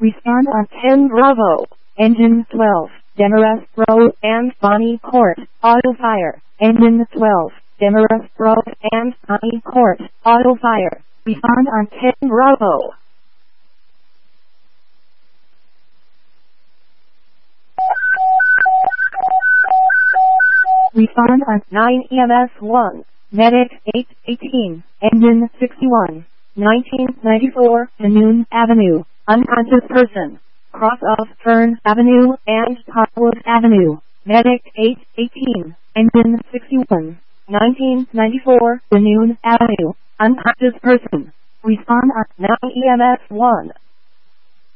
Respond on 10 Bravo. Engine 12, Demarest Road and Bonnie Court, auto fire. Engine 12, Demarest Road and Bonnie Court, auto fire. Respond on 10 Bravo. Respond on 9 EMS 1, Medic 818, Engine 61, 1994, Noon Avenue, unconscious person. Cross of Fern Avenue and Cottonwood Avenue. Medic 818, Engine 61, 1994, Noon Avenue, unconscious person. Respond on 9 EMS 1.